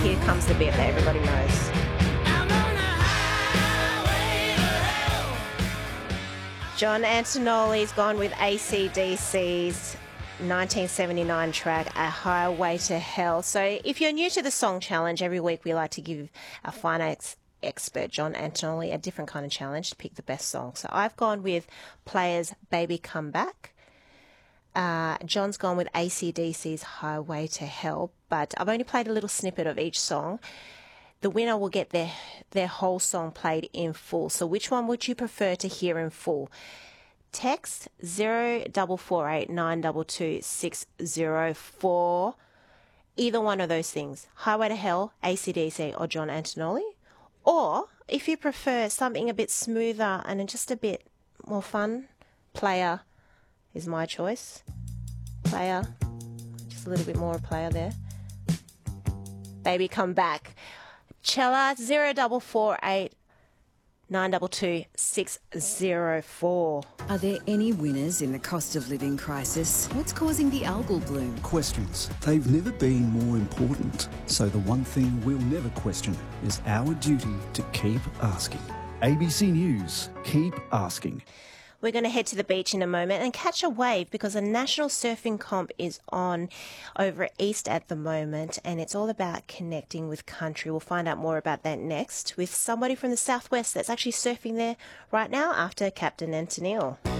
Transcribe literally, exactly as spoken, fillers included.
here comes the bit that everybody knows. John Antonelli's gone with A C D C's nineteen seventy-nine track, A Highway to Hell. So if you're new to the Song Challenge, every week we like to give our finance expert, John Antonelli, a different kind of challenge to pick the best song. So I've gone with Players' Baby Come Back. Uh, John's gone with A C D C's Highway to Hell, but I've only played a little snippet of each song. The winner will get their their whole song played in full. So which one would you prefer to hear in full? Text zero double four eight nine double two six zero four. Either one of those things. Highway to Hell, A C D C or John Antonelli. Or if you prefer something a bit smoother and just a bit more fun, Player is my choice. Player. Just a little bit more Player there. Baby Come Back. Chella zero double four eight nine double two six zero four. Are there any winners in the cost of living crisis? What's causing the algal bloom? Questions. They've never been more important. So the one thing we'll never question is our duty to keep asking. A B C News, keep asking. We're going to head to the beach in a moment and catch a wave because a national surfing comp is on over east at the moment, and it's all about connecting with country. We'll find out more about that next with somebody from the southwest that's actually surfing there right now after Captain Antonil.